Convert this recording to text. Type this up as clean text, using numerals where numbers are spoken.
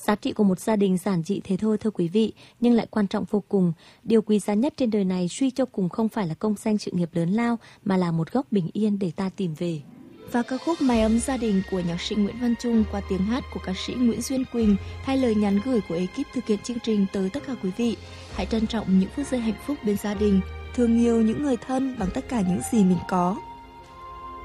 Giá trị của một gia đình giản dị thế thôi thưa quý vị, nhưng lại quan trọng vô cùng. Điều quý giá nhất trên đời này suy cho cùng không phải là công danh sự nghiệp lớn lao, mà là một góc bình yên để ta tìm về. Và ca khúc Mái ấm gia đình của nhạc sĩ Nguyễn Văn Trung qua tiếng hát của ca sĩ Nguyễn Duyên Quỳnh thay lời nhắn gửi của ekip thực hiện chương trình tới tất cả quý vị. Hãy trân trọng những phút giây hạnh phúc bên gia đình, thương yêu những người thân bằng tất cả những gì mình có.